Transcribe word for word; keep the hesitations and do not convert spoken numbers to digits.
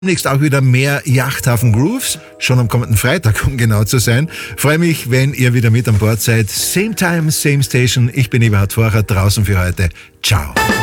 Demnächst auch wieder mehr Yachthafen Grooves, schon am kommenden Freitag, um genau zu sein. Freue mich, wenn ihr wieder mit an Bord seid. Same time, same station. Ich bin Eberhard Vorcher, draußen für heute. Ciao.